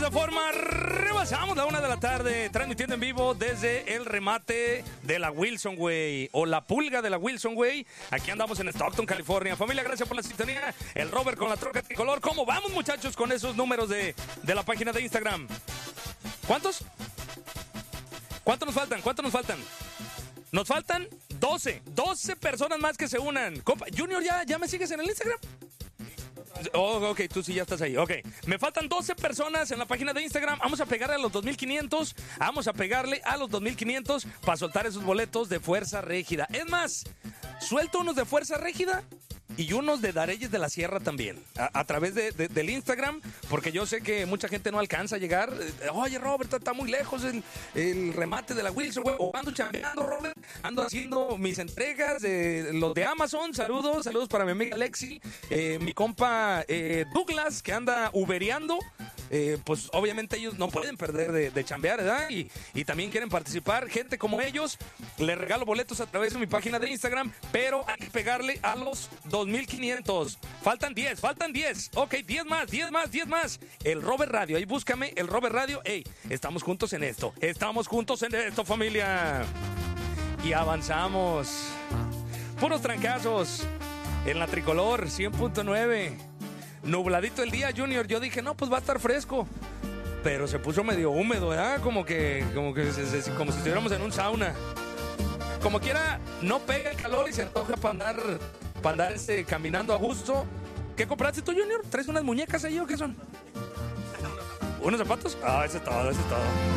esta forma rebasamos la 1 de la tarde, transmitiendo en vivo desde el remate de la Wilson Way, o la pulga de la Wilson Way. Aquí andamos en Stockton, California. Familia, gracias por la sintonía. El Robert con la troca tricolor. ¿Cómo vamos, muchachos, con esos números de la página de Instagram? ¿Cuántos? ¿Cuántos nos faltan? ¿Cuántos nos faltan? Nos faltan 12 personas más que se unan. Compa, Junior, ¿ya me sigues en el Instagram? Oh, ok, tú sí ya estás ahí. Ok, me faltan 12 personas en la página de Instagram. Vamos a pegarle a los 2,500. Vamos a pegarle a los 2,500 para soltar esos boletos de Fuerza Régida. Es más, suelto unos de Fuerza Régida y unos de Dareyes de la Sierra también, a través del Instagram, porque yo sé que mucha gente no alcanza a llegar. Oye, Robert, está muy lejos el remate de la Wilson, güey. O ando chambeando, Robert, ando haciendo mis entregas de los de Amazon. Saludos para mi amiga Lexi, mi compa Douglas, que anda ubereando. Pues obviamente ellos no pueden perder de chambear, ¿verdad? Y también quieren participar. Gente como ellos, les regalo boletos a través de mi página de Instagram, pero hay que pegarle a los 2,500. Faltan 10. Ok, 10 más. El Robert Radio, ahí búscame, el Robert Radio. Ey, estamos juntos en esto, familia. Y avanzamos. Puros trancazos en la tricolor 100.9. Nubladito el día, Junior. Yo dije, no, pues va a estar fresco. Pero se puso medio húmedo, ¿verdad? Como si estuviéramos en un sauna. Como quiera, no pega el calor y se antoja para andar caminando a gusto. ¿Qué compraste tú, Junior? ¿Traes unas muñecas ahí o qué son? ¿Unos zapatos? Ah, ese es todo.